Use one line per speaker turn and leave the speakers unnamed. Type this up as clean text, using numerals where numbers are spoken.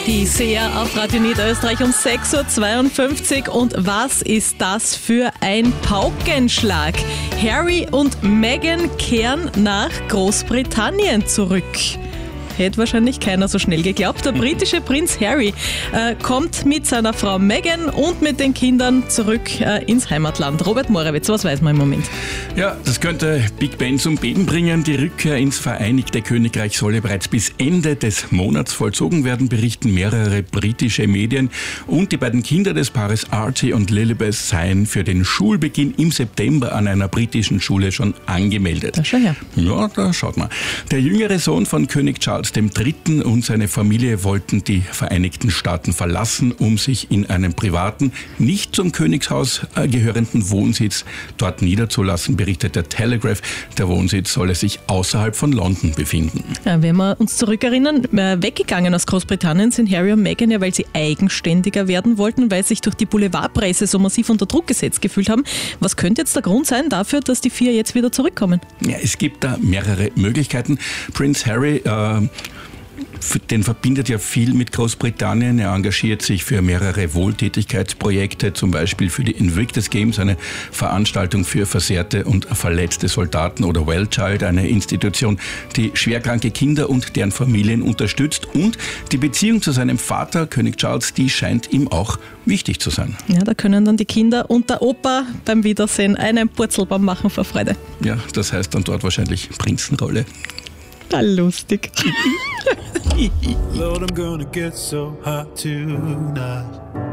Die SEA auf Radio Niederösterreich um 6.52 Uhr. Und was ist das für ein Paukenschlag? Harry und Meghan kehren nach Großbritannien zurück. Hätte wahrscheinlich keiner so schnell geglaubt. Der britische Prinz Harry kommt mit seiner Frau Meghan und mit den Kindern zurück ins Heimatland. Robert Morawitz, was weiß man im Moment?
Ja, das könnte Big Ben zum Beben bringen. Die Rückkehr ins Vereinigte Königreich solle bereits bis Ende des Monats vollzogen werden, berichten mehrere britische Medien. Und die beiden Kinder des Paares Archie und Lilibet seien für den Schulbeginn im September an einer britischen Schule schon angemeldet.
Da schau her.
Ja, da schaut mal. Der jüngere Sohn von König Charles III. Und seine Familie wollten die Vereinigten Staaten verlassen, um sich in einem privaten, nicht zum Königshaus gehörenden Wohnsitz dort niederzulassen, berichtet der Telegraph. Der Wohnsitz solle sich außerhalb von London befinden.
Ja, wenn wir uns zurückerinnern, weggegangen aus Großbritannien sind Harry und Meghan ja, weil sie eigenständiger werden wollten, weil sie sich durch die Boulevardpresse so massiv unter Druck gesetzt gefühlt haben. Was könnte jetzt der Grund sein dafür, dass die vier jetzt wieder zurückkommen?
Ja, es gibt da mehrere Möglichkeiten. Prinz Harry den verbindet ja viel mit Großbritannien. Er engagiert sich für mehrere Wohltätigkeitsprojekte, zum Beispiel für die Invictus Games, eine Veranstaltung für versehrte und verletzte Soldaten, oder Wellchild, eine Institution, die schwerkranke Kinder und deren Familien unterstützt. Und die Beziehung zu seinem Vater, König Charles, die scheint ihm auch wichtig zu sein.
Ja, da können dann die Kinder und der Opa beim Wiedersehen einen Purzelbaum machen vor Freude.
Ja, das heißt dann dort wahrscheinlich Prinzenrolle.
Lustig.
Lord, I'm gonna get so hot tonight.